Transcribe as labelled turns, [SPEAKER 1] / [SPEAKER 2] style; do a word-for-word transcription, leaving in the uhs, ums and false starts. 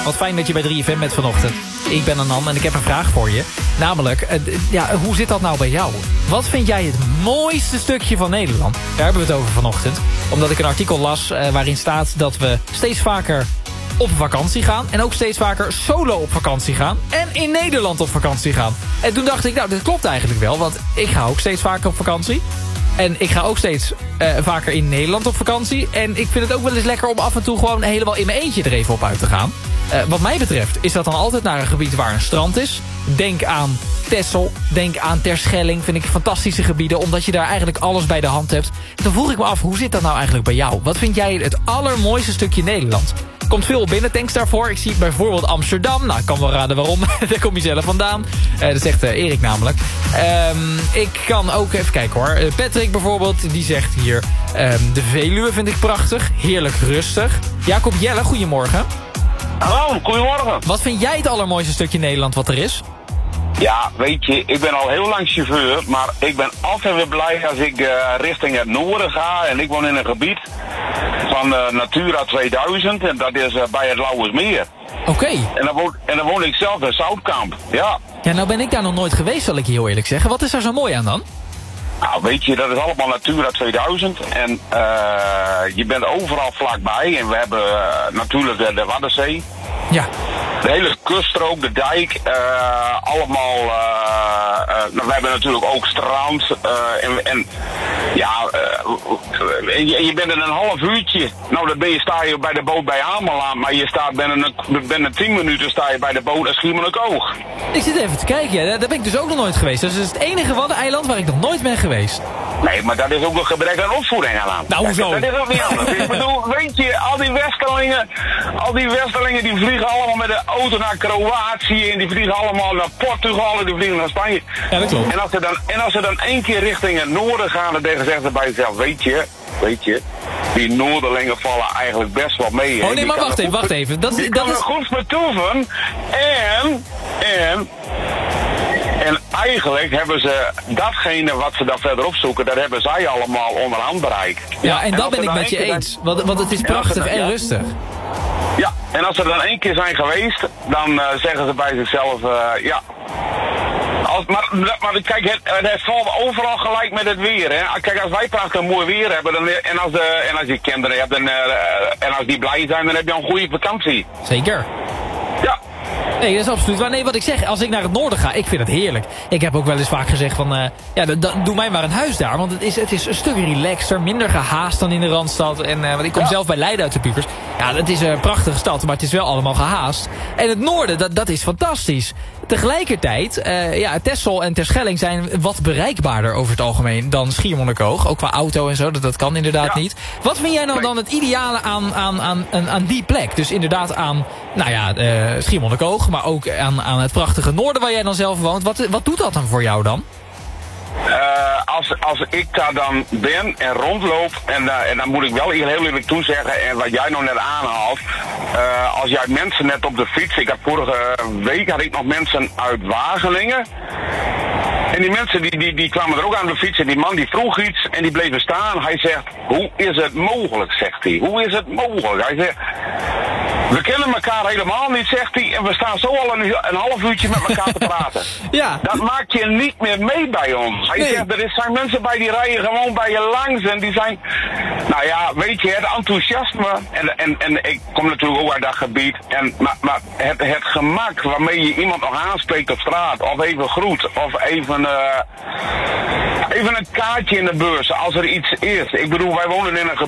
[SPEAKER 1] Wat fijn dat je bij drie F M bent vanochtend. Ik ben Anan en ik heb een vraag voor je. Namelijk, uh, ja, hoe zit dat nou bij jou? Wat vind jij het mooiste stukje van Nederland? Daar hebben we het over vanochtend. Omdat ik een artikel las uh, waarin staat dat we steeds vaker op vakantie gaan. En ook steeds vaker solo op vakantie gaan. En in Nederland op vakantie gaan. En toen dacht ik, nou, dit klopt eigenlijk wel. Want ik ga ook steeds vaker op vakantie. En ik ga ook steeds uh, vaker in Nederland op vakantie. En ik vind het ook wel eens lekker om af en toe gewoon helemaal in mijn eentje er even op uit te gaan. Uh, wat mij betreft is dat dan altijd naar een gebied waar een strand is. Denk aan Texel, denk aan Terschelling. Vind ik fantastische gebieden, omdat je daar eigenlijk alles bij de hand hebt. Dan vroeg ik me af, hoe zit dat nou eigenlijk bij jou? Wat vind jij het allermooiste stukje Nederland? Komt veel binnen, thanks daarvoor. Ik zie bijvoorbeeld Amsterdam. Nou, ik kan wel raden waarom. Daar kom je zelf vandaan. Uh, dat zegt uh, Erik namelijk. Um, ik kan ook, even kijken hoor. Uh, Patrick bijvoorbeeld, die zegt hier... Um, de Veluwe vind ik prachtig. Heerlijk rustig. Jacob Jelle, goedemorgen.
[SPEAKER 2] Hallo, goedemorgen.
[SPEAKER 1] Wat vind jij het allermooiste stukje Nederland wat er is?
[SPEAKER 2] Ja, weet je, ik ben al heel lang chauffeur, maar ik ben altijd weer blij als ik uh, richting het noorden ga. En ik woon in een gebied van uh, Natura tweeduizend en dat is uh, bij het Lauwersmeer.
[SPEAKER 1] Oké. Okay.
[SPEAKER 2] En, dan woon, en dan woon ik zelf in Zoutkamp, ja.
[SPEAKER 1] Ja, nou ben ik daar nog nooit geweest, zal ik je heel eerlijk zeggen. Wat is daar zo mooi aan dan?
[SPEAKER 2] Nou, weet je, dat is allemaal Natura tweeduizend en uh, je bent overal vlakbij. En we hebben uh, natuurlijk de, de Waddenzee.
[SPEAKER 1] Ja.
[SPEAKER 2] De hele kuststrook, de dijk, uh, allemaal, uh, uh, nou, we hebben natuurlijk ook strand uh, en, en ja, uh, en je, en je bent in een half uurtje, nou dan ben je, sta je bij de boot bij Ameland, maar je staat binnen, een, binnen tien minuten sta je bij de boot in Schiermonnikoog.
[SPEAKER 1] Ik zit even te kijken, ja, daar ben ik dus ook nog nooit geweest. Dat is het enige Waddeneiland waar ik nog nooit ben geweest.
[SPEAKER 2] Nee, maar dat is ook een gebrek aan opvoeding aan.
[SPEAKER 1] Nou, hoezo?
[SPEAKER 2] Dat, dat is ook niet anders. Ik bedoel, weet je, al die Westerlingen, al die Westerlingen die vliegen allemaal met de auto naar Kroatië en die vliegen allemaal naar Portugal en die vliegen naar Spanje.
[SPEAKER 1] Ja, dat klopt.
[SPEAKER 2] En als ze dan, en als ze dan één keer richting het noorden gaan, dan zeggen ze bij zichzelf, weet je, weet je, die Noorderlingen vallen eigenlijk best wel mee.
[SPEAKER 1] Oh nee, maar wacht even, wacht even. Dat,
[SPEAKER 2] die
[SPEAKER 1] dat
[SPEAKER 2] kan
[SPEAKER 1] is...
[SPEAKER 2] er goed vertoeven en, en... En eigenlijk hebben ze datgene wat ze daar verderop zoeken, dat hebben zij allemaal onderhand bereikt.
[SPEAKER 1] Ja, en, en dat ben ik met je eens. Dan... Want, want het is prachtig en, en ja. rustig.
[SPEAKER 2] Ja, en als ze dan één keer zijn geweest, dan uh, zeggen ze bij zichzelf, uh, ja... Als, maar, maar kijk, het, het valt overal gelijk met het weer. Hè. Kijk, als wij prachtig mooi weer hebben, dan, en, als de, en als je kinderen hebt, en, uh, en als die blij zijn, dan heb je een goede vakantie.
[SPEAKER 1] Zeker.
[SPEAKER 2] Ja.
[SPEAKER 1] Nee, dat is absoluut waar. Nee, wat ik zeg, als ik naar het noorden ga, ik vind het heerlijk. Ik heb ook wel eens vaak gezegd van, uh, ja, d- d- doe mij maar een huis daar. Want het is, het is een stuk relaxter, minder gehaast dan in de Randstad. En, uh, want ik kom ja. zelf bij Leiden uit de Piekers. Ja, het is een prachtige stad, maar het is wel allemaal gehaast. En het noorden, dat, dat is fantastisch. Tegelijkertijd, uh, ja, Texel en Terschelling zijn wat bereikbaarder over het algemeen dan Schiermonnikoog. Ook qua auto en zo, dat, dat kan inderdaad ja. niet. Wat vind jij nou dan het ideale aan, aan, aan, aan, aan die plek? Dus inderdaad aan, nou ja, uh, Schiermonnikoog, maar ook aan, aan het prachtige noorden waar jij dan zelf woont. Wat, wat doet dat dan voor jou dan?
[SPEAKER 2] Uh, als, als ik daar dan ben en rondloop, en, uh, en dan moet ik wel heel eerlijk toezeggen, en wat jij nou net aanhaalt, uh, als jij mensen net op de fiets, ik had vorige week had ik nog mensen uit Wageningen, en die mensen die, die, die kwamen er ook aan de fiets en die man die vroeg iets en die bleven staan. Hij zegt, hoe is het mogelijk, zegt hij, hoe is het mogelijk? Hij zegt, we kennen elkaar helemaal niet, zegt hij, en we staan zo al een, een half uurtje met elkaar te praten.
[SPEAKER 1] Ja.
[SPEAKER 2] Dat maak je niet meer mee bij ons. Hij nee. zegt, er zijn mensen bij die rijden gewoon bij je langs en die zijn, nou ja, weet je, het enthousiasme, en, en, en ik kom natuurlijk ook uit dat gebied, en, maar, maar het, het gemak waarmee je iemand nog aanspreekt op straat, of even groet, of even, uh, even een kaartje in de beurs, als er iets is. Ik bedoel, wij wonen in een